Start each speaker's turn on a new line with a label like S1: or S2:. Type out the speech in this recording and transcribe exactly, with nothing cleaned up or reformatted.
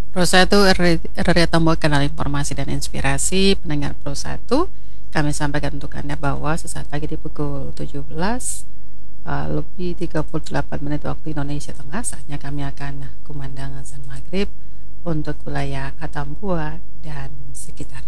S1: Pro satu R R I Tombol Kanal Informasi dan Inspirasi. Pendengar Pro satu, kami sampaikan untuk Anda bahwa sesaat lagi di pukul tujuh belas uh, lebih tiga puluh delapan menit waktu Indonesia Tengah, saatnya kami akan kumandang azan maghrib untuk wilayah Atambua dan sekitar.